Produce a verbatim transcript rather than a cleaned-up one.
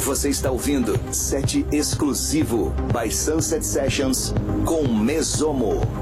Você está ouvindo set exclusivo by Sunset Sessions com Mesomo.